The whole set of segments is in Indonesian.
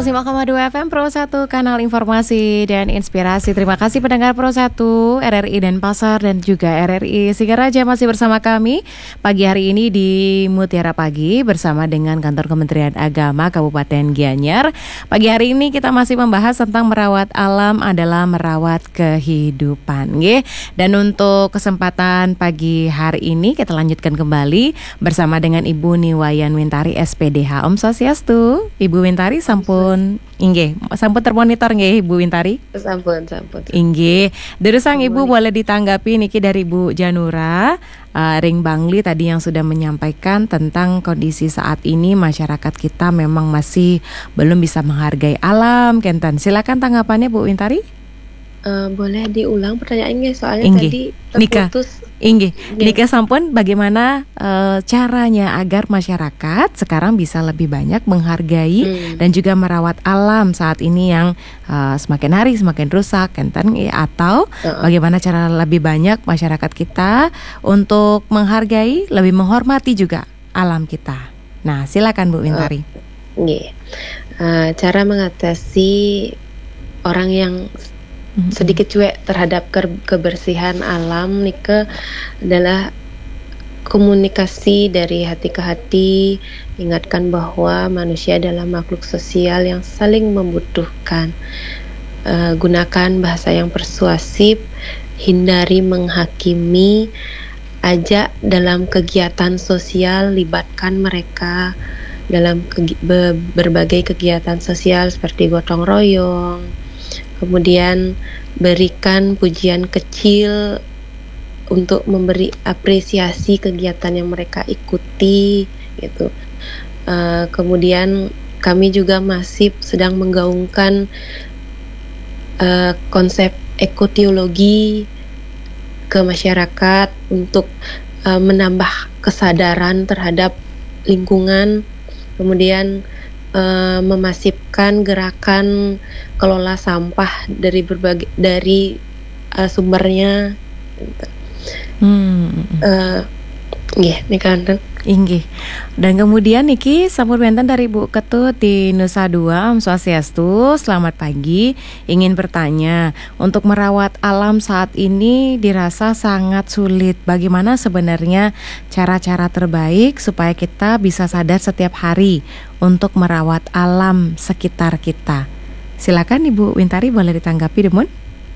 105,2 FM Pro 1, kanal informasi dan inspirasi. Terima kasih pendengar Pro 1, RRI Denpasar dan juga RRI Singaraja masih bersama kami pagi hari ini di Mutiara Pagi bersama dengan Kantor Kementerian Agama Kabupaten Gianyar. Pagi hari ini kita masih membahas tentang merawat alam adalah merawat kehidupan. Dan untuk kesempatan pagi hari ini kita lanjutkan kembali bersama dengan Ibu Niwayan Wintari SPDH. Om Swastiastu, Ibu Wintari sampun inggih, sampun termonitor nggih Ibu Wintari? Sampun. Inggih. Derusang Ibu boleh ditanggapi niki dari Ibu Janura Ring Bangli tadi yang sudah menyampaikan tentang kondisi saat ini masyarakat kita memang masih belum bisa menghargai alam. Kenten, silakan tanggapannya Bu Wintari. Boleh diulang pertanyaannya soalnya Inggih. tadi terputus. Nika sampun bagaimana caranya agar masyarakat sekarang bisa lebih banyak menghargai dan juga merawat alam saat ini yang semakin hari semakin rusak, kenten, atau bagaimana cara lebih banyak masyarakat kita untuk menghargai, lebih menghormati juga alam kita. Nah, silakan Bu Wintari. Cara mengatasi orang yang sedikit cuek terhadap kebersihan alam nika adalah komunikasi dari hati ke hati, ingatkan bahwa manusia adalah makhluk sosial yang saling membutuhkan. Gunakan bahasa yang persuasif, hindari menghakimi, ajak dalam kegiatan sosial, libatkan mereka dalam berbagai kegiatan sosial seperti gotong royong. Kemudian berikan pujian kecil untuk memberi apresiasi kegiatan yang mereka ikuti gitu. Kemudian kami juga masih sedang menggaungkan konsep ekoteologi ke masyarakat untuk menambah kesadaran terhadap lingkungan. Kemudian memasifkan gerakan kelola sampah dari sumbernya. Inggih. Dan kemudian niki sampun wonten dari Bu Ketut di Nusa Dua, Om Swastiastu. Selamat pagi. Ingin bertanya, untuk merawat alam saat ini dirasa sangat sulit. Bagaimana sebenarnya cara-cara terbaik supaya kita bisa sadar setiap hari untuk merawat alam sekitar kita? Silakan Ibu Wintari, boleh ditanggapi, Demun?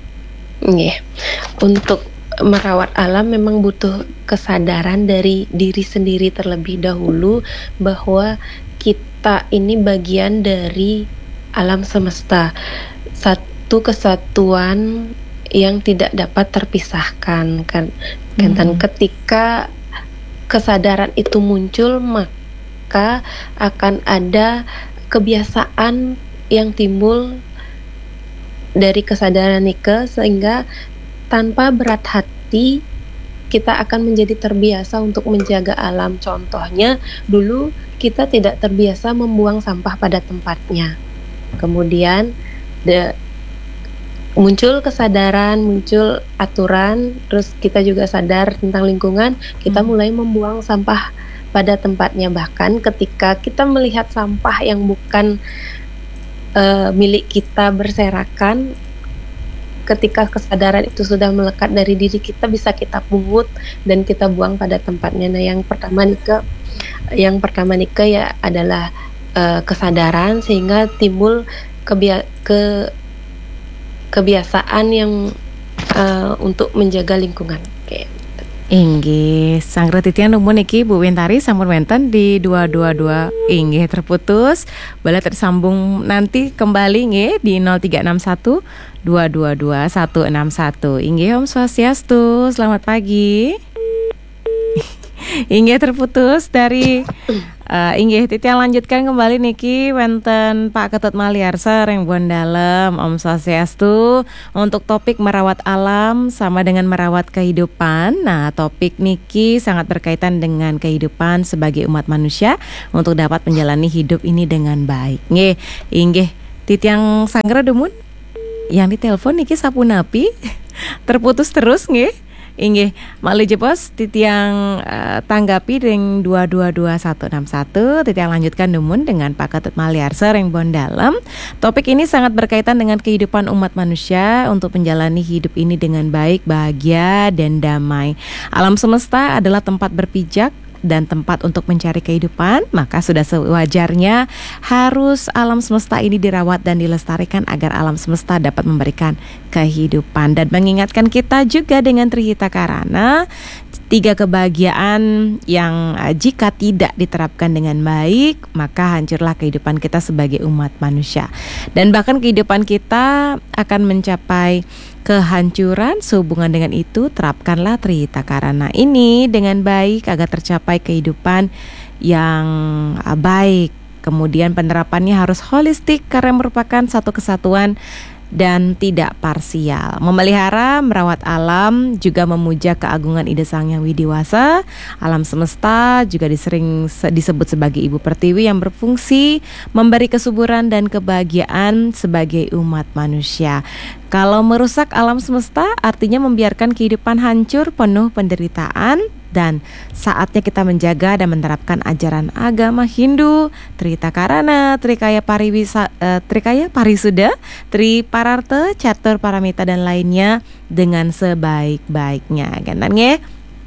Untuk merawat alam memang butuh kesadaran dari diri sendiri terlebih dahulu bahwa kita ini bagian dari alam semesta, satu kesatuan yang tidak dapat terpisahkan kan. Dan ketika kesadaran itu muncul, maka akan ada kebiasaan yang timbul dari kesadaran Nike, sehingga tanpa berat hati kita akan menjadi terbiasa untuk menjaga alam. Contohnya, dulu kita tidak terbiasa membuang sampah pada tempatnya. Kemudian muncul kesadaran, muncul aturan, terus kita juga sadar tentang lingkungan, kita mulai membuang sampah pada tempatnya. Bahkan ketika kita melihat sampah yang bukan milik kita berserakan, ketika kesadaran itu sudah melekat dari diri kita, bisa kita pungut dan kita buang pada tempatnya. Nah, yang pertama nika ya adalah kesadaran, sehingga timbul kebiasaan yang untuk menjaga lingkungan. Inggih, sanggra titian numpun iki Bu Wintari sampun wenten di 222. Inggih, terputus. Boleh tersambung nanti kembali nggih di 0361 222 161. Inggih, Om Swastiastu. Selamat pagi. Inggih, terputus dari inggih titian lanjutkan kembali niki wenten Pak Ketut Maliarsa Reng Bondalem. Om Swastiastu. Untuk topik merawat alam sama dengan merawat kehidupan. Nah, topik niki sangat berkaitan dengan kehidupan sebagai umat manusia untuk dapat menjalani hidup ini dengan baik. Nggih, inggih titiang sanggra demun yang ditelepon niki sapunapi terputus terus nggih. Inggih, malih jepos titiang tanggapi dengan 222161 titiang lanjutkan numun dengan Pak Ketut Maliarsa Reng Bon Dalem. Topik ini sangat berkaitan dengan kehidupan umat manusia untuk menjalani hidup ini dengan baik, bahagia, dan damai. Alam semesta adalah tempat berpijak dan tempat untuk mencari kehidupan, maka sudah sewajarnya harus alam semesta ini dirawat dan dilestarikan agar alam semesta dapat memberikan kehidupan dan mengingatkan kita juga dengan Trihita Karana, 3 kebahagiaan yang jika tidak diterapkan dengan baik maka hancurlah kehidupan kita sebagai umat manusia dan bahkan kehidupan kita akan mencapai kehancuran. Sehubungan dengan itu terapkanlah Trihita Karana ini dengan baik agar tercapai kehidupan yang baik. Kemudian penerapannya harus holistik karena merupakan satu kesatuan dan tidak parsial. Memelihara, merawat alam, juga memuja keagungan ide Sang Yang Widiwasa. Alam semesta juga disering disebut sebagai Ibu Pertiwi yang berfungsi memberi kesuburan dan kebahagiaan sebagai umat manusia. Kalau merusak alam semesta artinya membiarkan kehidupan hancur penuh penderitaan. Dan saatnya kita menjaga dan menerapkan ajaran agama Hindu, Trihita Karana, Trikaya Parisuda, Tripararta, Catur Paramita dan lainnya dengan sebaik-baiknya. Gantannya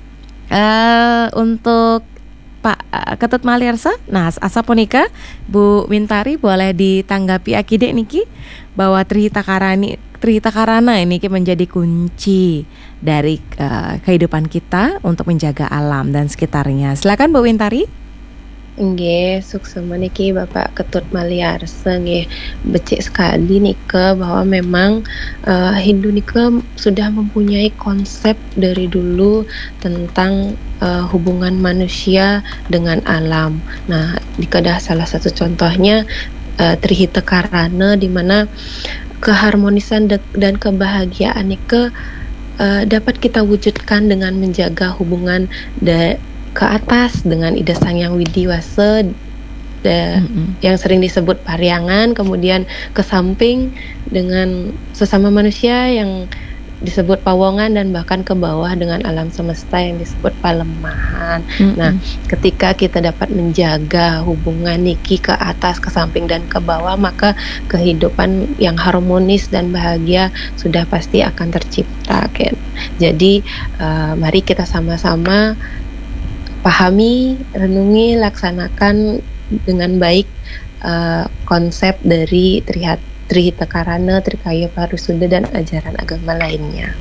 untuk Pak Ketut Maliarsa, nah asapunika Bu Wintari boleh ditanggapi akide niki bahwa Trihita Karana ini menjadi kunci dari kehidupan kita untuk menjaga alam dan sekitarnya. Silakan Bu Wintari. Nggih, suksema niki Bapak Ketut Maliarsa nggih becik sekali nika bahwa memang Hindu nika sudah mempunyai konsep dari dulu tentang hubungan manusia dengan alam. Nah, nika dah salah satu contohnya Trihita Karana di mana keharmonisan dan kebahagiaan nika dapat kita wujudkan dengan menjaga hubungan ke atas dengan Ida Sang Yang Widiwasa yang sering disebut pariangan, kemudian ke samping dengan sesama manusia yang disebut pawongan dan bahkan ke bawah dengan alam semesta yang disebut palemahan. Nah, ketika kita dapat menjaga hubungan niki ke atas, ke samping dan ke bawah, maka kehidupan yang harmonis dan bahagia sudah pasti akan tercipta kan. Jadi mari kita sama-sama pahami, renungi, laksanakan dengan baik konsep dari Trihita Karana, Trikaya Parisuda dan ajaran agama lainnya.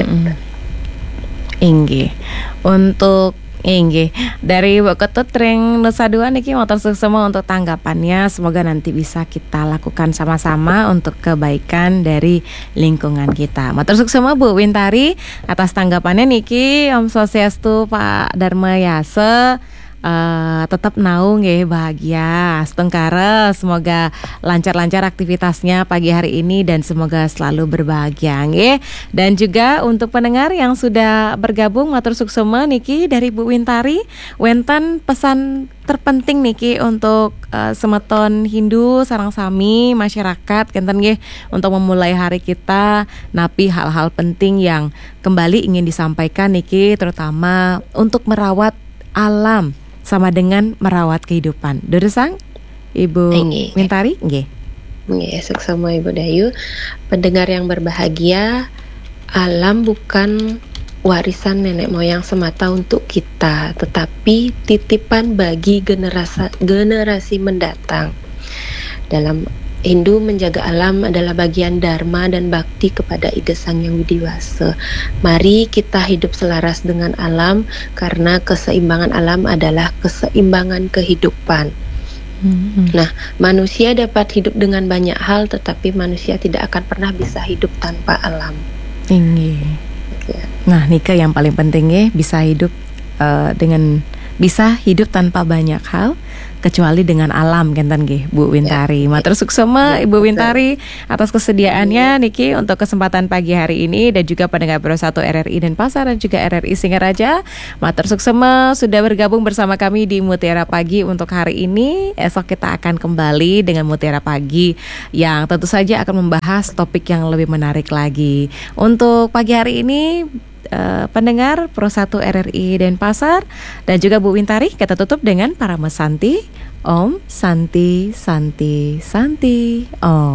Inggih. Untuk inggih dari Ketut Ring Nusa Dua niki motor semua untuk tanggapannya. Semoga nanti bisa kita lakukan sama-sama untuk kebaikan dari lingkungan kita. Motor semua Bu Wintari atas tanggapannya niki. Om Swastiastu Pak Dharma Yasa. Tetap naung ya bahagia setengkara, semoga lancar-lancar aktivitasnya pagi hari ini dan semoga selalu berbahagia ya. Dan juga untuk pendengar yang sudah bergabung matur suksema niki dari Bu Wintari wenten pesan terpenting niki untuk semeton Hindu sarang sami masyarakat kenten nggih untuk memulai hari kita napi hal-hal penting yang kembali ingin disampaikan niki terutama untuk merawat alam sama dengan merawat kehidupan. Dodosang, Ibu Wintari, nggih. Nggih, suksema Ibu Dayu. Pendengar yang berbahagia, alam bukan warisan nenek moyang semata untuk kita, tetapi titipan bagi generasi mendatang. Dalam Hindu, menjaga alam adalah bagian dharma dan bakti kepada Ida Sang Yang Widiwasa. Mari kita hidup selaras dengan alam karena keseimbangan alam adalah keseimbangan kehidupan. Nah, manusia dapat hidup dengan banyak hal, tetapi manusia tidak akan pernah bisa hidup tanpa alam. Tinggi. Ya. Nah, nika yang paling penting ya, bisa hidup bisa hidup tanpa banyak hal kecuali dengan alam kenten nggih Bu Wintari. Matur suksema Ibu Wintari atas kesediaannya niki untuk kesempatan pagi hari ini dan juga pendengar Pro 1 RRI Denpasar dan juga RRI Singaraja. Matur suksema sudah bergabung bersama kami di Mutiara Pagi untuk hari ini. Esok kita akan kembali dengan Mutiara Pagi yang tentu saja akan membahas topik yang lebih menarik lagi. Untuk pagi hari ini pendengar Pro 1 RRI Denpasar dan juga Bu Wintari. Kita tutup dengan Parama Santi. Om Santi Santi Santi Om.